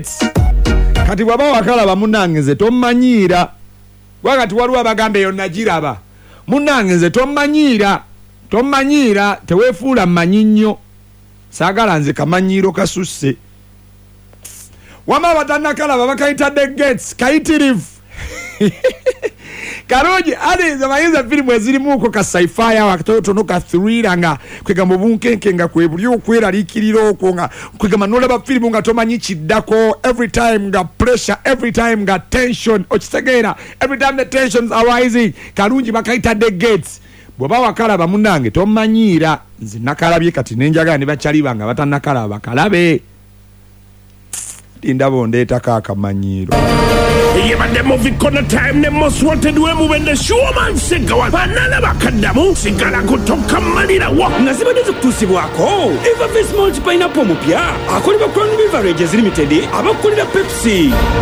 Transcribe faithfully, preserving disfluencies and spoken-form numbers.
kati bwaba wakalaba munange nze tommanyiira wakati waliwo abagamba eyo nagiraba munange nze tommanyiira tommanyiira teweefuula mmanyi nnyo saagala nze kamanyiiro kasusse wama batannakalaba bakayitadde gates kayitirivu kalungi ate nze mayinza firimu ezirimuuko ka sci-fi awo akatonotono ka thriller nga kwegamba obunkenke nga kwe buli okweraliikirira okwo nga kwegamba n'olaba firimu nga tomanyi kiddako every time nga pressure every time nga tension okitegeera every time the tensions are rising kalungi bakayitadde gates bw'oba wakalaba munnange tommanyiira nze nakalabye kati nenjagala ne bakyaliba nga batannakalaba bakalabe linda bondeetako akamanyiiro yebadde movie corner time ne most wanted we mubende showman segawa banana bakaddamu sigala kutoka malirawo nga zibadde zikutuusibwako eva face multi pineapple mupya akolebwa Crown Beverage Limited abakulira Pepsi.